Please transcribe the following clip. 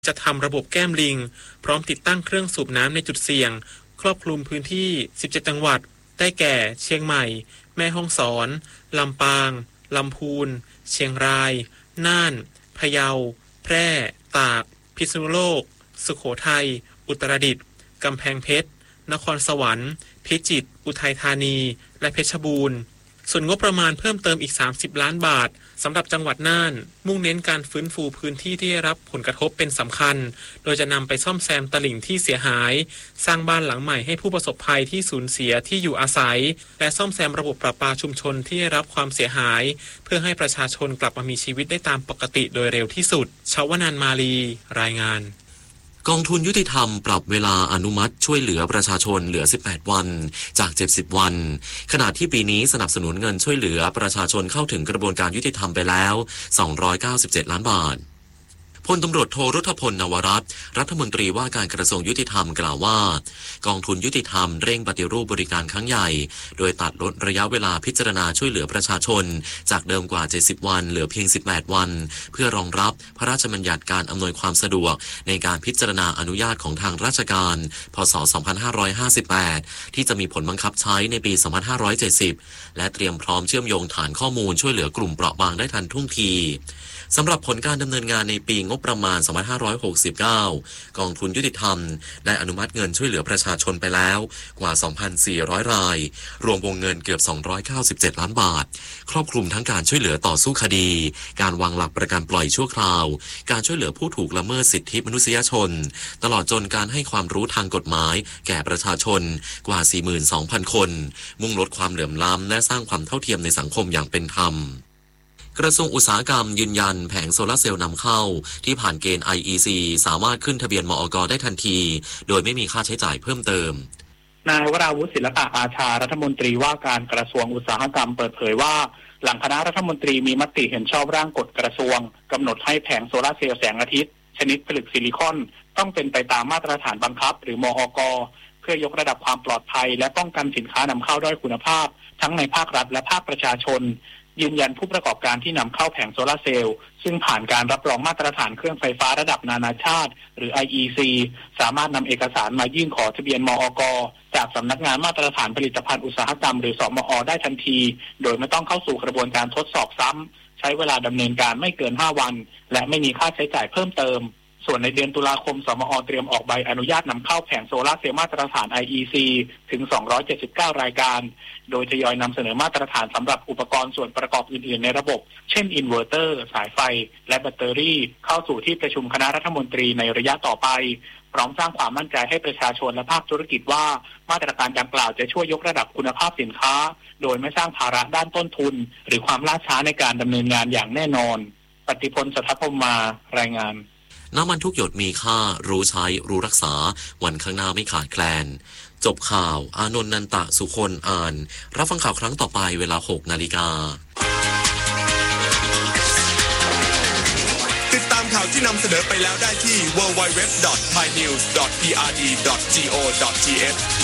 จะทำระบบแก้มลิงพร้อมติดตั้งเครื่องสูบน้ำในจุดเสี่ยงครอบคลุมพื้นที่17จังหวัดได้แก่เชียงใหม่แม่ฮ่องสอนลำปางลำพูนเชียงรายน่านพะเยาแพร่ตากพิษณุโลกสุโขทัยอุตรดิตถ์กำแพงเพชรนครสวรรค์พิจิตรอุทัยธานีและเพชรบูรณ์ส่วนงบประมาณเพิ่มเติมอีก30ล้านบาทสำหรับจังหวัดน่านมุ่งเน้นการฟื้นฟูพื้นที่ที่ได้รับผลกระทบเป็นสำคัญโดยจะนำไปซ่อมแซมตลิ่งที่เสียหายสร้างบ้านหลังใหม่ให้ผู้ประสบภัยที่สูญเสียที่อยู่อาศัยและซ่อมแซมระบบประปาชุมชนที่ได้รับความเสียหายเพื่อให้ประชาชนกลับมามีชีวิตได้ตามปกติโดยเร็วที่สุดชวนันท์มาลีรายงานกองทุนยุติธรรมปรับเวลาอนุมัติช่วยเหลือประชาชนเหลือ18วันจาก70วันขณะที่ปีนี้สนับสนุนเงินช่วยเหลือประชาชนเข้าถึงกระบวนการยุติธรรมไปแล้ว297ล้านบาทพลตำรวจโทรุธพล นวรัตน์รัฐมนตรีว่าการกระทรวงยุติธรรมกล่าวว่ากองทุนยุติธรรมเร่งปฏิรูปบริการครั้งใหญ่โดยตัดลดระยะเวลาพิจารณาช่วยเหลือประชาชนจากเดิมกว่า70วันเหลือเพียง18วันเพื่อรองรับพระราชบัญญัติการอำนวยความสะดวกในการพิจารณาอนุญาตของทางราชการพ.ศ. 2558ที่จะมีผลบังคับใช้ในปี2570และเตรียมพร้อมเชื่อมโยงฐานข้อมูลช่วยเหลือกลุ่มเปราะบางได้ทันท่วงทีสำหรับผลการดำเนินงานในปีงบประมาณ2569กองทุนยุติธรรมได้อนุมัติเงินช่วยเหลือประชาชนไปแล้วกว่า 2,400 รายรวมวงเงินเกือบ297ล้านบาทครอบคลุมทั้งการช่วยเหลือต่อสู้คดีการวางหลักประกันปล่อยชั่วคราวการช่วยเหลือผู้ถูกละเมิดสิทธิมนุษยชนตลอดจนการให้ความรู้ทางกฎหมายแก่ประชาชนกว่า 42,000 คนมุ่งลดความเหลื่อมล้ำและสร้างความเท่าเทียมในสังคมอย่างเป็นธรรมกระทรวงอุตสาหกรรมยืนยันแผงโซลาร์เซลล์นำเข้าที่ผ่านเกณฑ์ IEC สามารถขึ้นทะเบียนมอก.ได้ทันทีโดยไม่มีค่าใช้จ่ายเพิ่มเติมนายวราวุฒิศิลปะอาชารัฐมนตรีว่าการกระทรวงอุตสาหกรรมเปิดเผยว่าหลังคณะรัฐมนตรีมีมติเห็นชอบร่างกฎกระทรวงกำหนดให้แผงโซลาร์เซลล์แสงอาทิตย์ชนิดผลึกซิลิคอนต้องเป็นไปตามมาตรฐานบังคับหรือมอก.เพื่อยกระดับความปลอดภัยและป้องกันสินค้านำเข้าด้อยคุณภาพทั้งในภาครัฐและภาคประชาชนยืนยันผู้ประกอบการที่นำเข้าแผงโซลาร์เซลล์ซึ่งผ่านการรับรองมาตรฐานเครื่องไฟฟ้าระดับนานาชาติหรือ IEC สามารถนำเอกสารมายื่นขอทะเบียนมอก.จากสำนักงานมาตรฐานผลิตภัณฑ์อุตสาหกรรมหรือสมอ.ได้ทันทีโดยไม่ต้องเข้าสู่กระบวนการทดสอบซ้ำใช้เวลาดำเนินการไม่เกิน5วันและไม่มีค่าใช้จ่ายเพิ่มเติมส่วนในเดือนตุลาคมสมอ.เตรียมออกใบอนุญาตนำเข้าแผงโซลาร์เซลล์มาตรฐาน IEC ถึง279รายการโดยทยอยนำเสนอมาตรฐานสำหรับอุปกรณ์ส่วนประกอบอื่นๆในระบบเช่นอินเวอร์เตอร์สายไฟและแบตเตอรี่เข้าสู่ที่ประชุมคณะรัฐมนตรีในระยะต่อไปพร้อมสร้างความมั่นใจให้ประชาชนและภาคธุรกิจว่ามาตรการดังกล่าวจะช่วยยกระดับคุณภาพสินค้าโดยไม่สร้างภาระด้านต้นทุนหรือความล่าช้าในการดำเนินงานอย่างแน่นอนปฏิพล สัทธพรหมารายงานน้ำมันทุกหยดมีค่ารู้ใช้รู้รักษาวันข้างหน้าไม่ขาดแคลนจบข่าวอานนท์นันตะสุคนอ่านรับฟังข่าวครั้งต่อไปเวลา 6 นาฬิกาติดตามข่าวที่นำเสนอไปแล้วได้ที่ www.thainews.prd.go.th